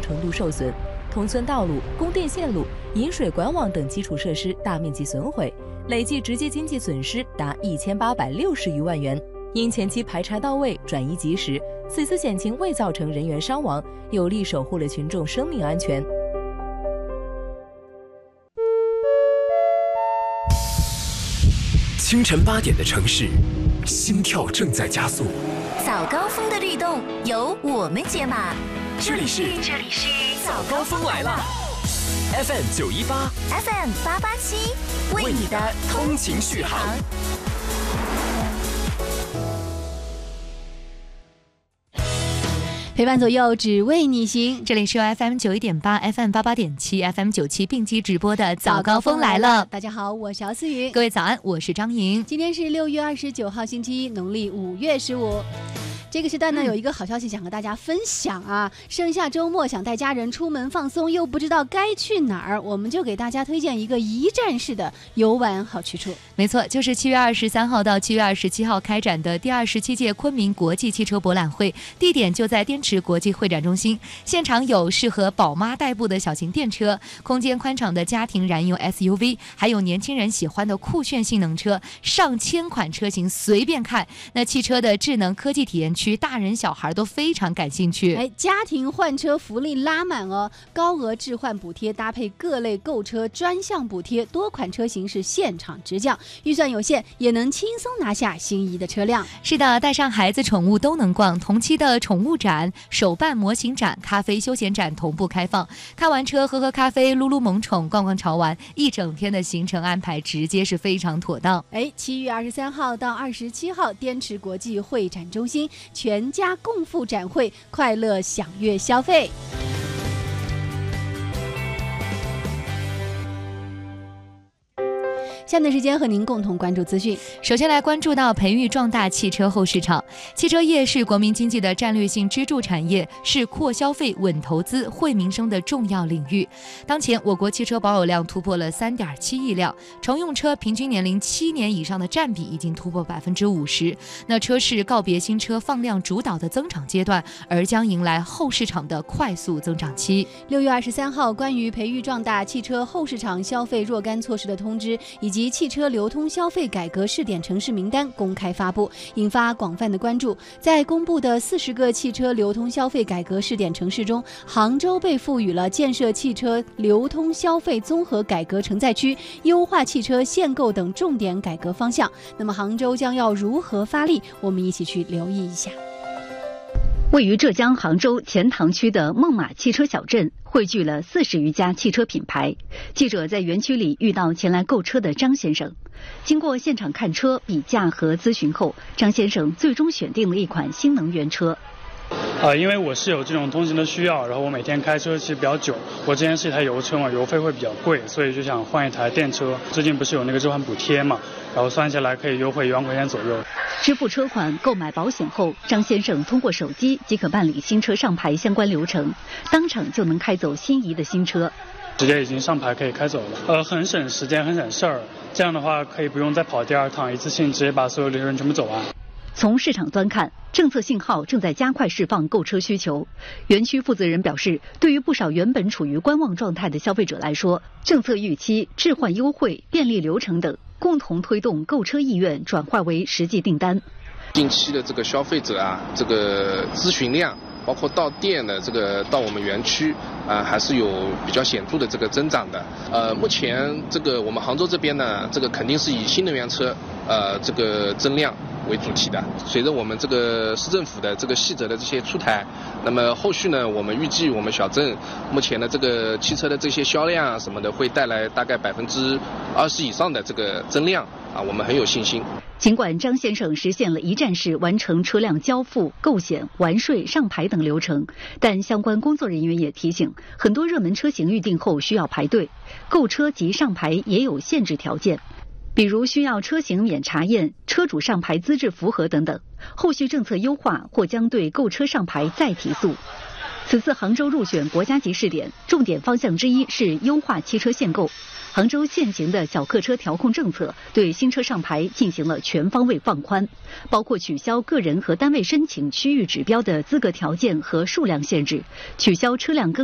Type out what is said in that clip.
程度受损，通村道路、供电线路、引水管网等基础设施大面积损毁，累计直接经济损失达1860余万元。因前期排查到位、转移及时，此次险情未造成人员伤亡，有力守护了群众生命安全。 清晨8点的城市，心跳正在加速。 早高峰的律动由我们解码。 这里是早高峰来了 ，FM 918，FM 887，为你的通勤续航。 陪伴左右，只为你行。 这里是由 FM 91.8、FM 88.7、FM 97并机直播的早高峰来了。 大家好，我是姚思雨。 各位早安，我是张莹。 今天是6月29号，星期一，农历5月15。这个时段呢，有一个好消息想和大家分享啊！盛夏周末想带家人出门放松，又不知道该去哪儿，我们就给大家推荐一个一站式的游玩好去处。 没错，就是7月23号到7月27号开展的第27届昆明国际汽车博览会，地点就在滇池国际会展中心。现场有适合宝妈代步的小型电车，空间宽敞的家庭燃油 SUV， 还有年轻人喜欢的酷炫性能车，上千款车型随便看。那汽车的智能科技体验区，大人小孩都非常感兴趣。 家庭换车福利拉满哦，高额置换补贴搭配各类购车专项补贴，多款车型是现场直降，预算有限也能轻松拿下心仪的车辆。 是的，带上孩子宠物都能逛。同期的宠物展、手办模型展、咖啡休闲展同步开放，开完车喝喝咖啡、撸撸萌宠、逛逛潮玩，一整天的行程安排直接是非常妥当。 7月23号到27号，滇池国际会展中心全家共赴展会，快乐享乐消费。下面的时间和您共同关注资讯。 首先来关注到培育壮大汽车后市场。汽车业是国民经济的战略性支柱产业，是扩消费、稳投资、惠民生的重要领域。当前我国汽车保有量突破了3.7亿辆，乘用车平均年龄7年以上的占比已经突破50%。那车市告别新车放量主导的增长阶段，而将迎来后市场的快速增长期。 6月23号，关于培育壮大汽车后市场消费若干措施的通知以及汽车流通消费改革试点城市名单公开发布，引发广泛的关注。在公布的40个汽车流通消费改革试点城市中，杭州被赋予了建设汽车流通消费综合改革承载区、优化汽车限购等重点改革方向。那么杭州将要如何发力？我们一起去留意一下。 位于浙江杭州钱塘区的孟马汽车小镇汇聚了40余家汽车品牌。记者在园区里遇到前来购车的张先生，经过现场看车、比价和咨询后，张先生最终选定了一款新能源车。 因为我是有这种通勤的需要，然后我每天开车其实比较久，我之前是一台油车嘛，油费会比较贵，所以就想换一台电车。最近不是有那个置换补贴嘛，然后算下来可以优惠1万块钱左右。 支付车款、购买保险后，张先生通过手机即可办理新车上牌相关流程，当场就能开走心仪的新车。 直接已经上牌可以开走了，很省时间，很省事儿。这样的话可以不用再跑第二趟，一次性直接把所有流程全部走完。 从市场端看，政策信号正在加快释放购车需求。园区负责人表示，对于不少原本处于观望状态的消费者来说，政策预期、置换优惠、便利流程等，共同推动购车意愿转化为实际订单。 近期的这个消费者啊，这个咨询量，包括到店的到我们园区还是有比较显著的这个增长的。目前这个我们杭州这边呢，这个肯定是以新能源车这个增量为主题的。随着我们这个市政府的这个细则的这些出台，那么后续呢，我们预计我们小镇目前的这个汽车的这些销量什么的，会带来大概20%以上的这个增量我们很有信心。 尽管张先生实现了一站式完成车辆交付、购险、完税、上牌等流程，但相关工作人员也提醒，很多热门车型预定后需要排队，购车及上牌也有限制条件，比如需要车型免查验、车主上牌资质符合等等。后续政策优化或将对购车上牌再提速。此次杭州入选国家级试点，重点方向之一是优化汽车限购。杭州现行的小客车调控政策对新车上牌进行了全方位放宽，包括取消个人和单位申请区域指标的资格条件和数量限制，取消车辆更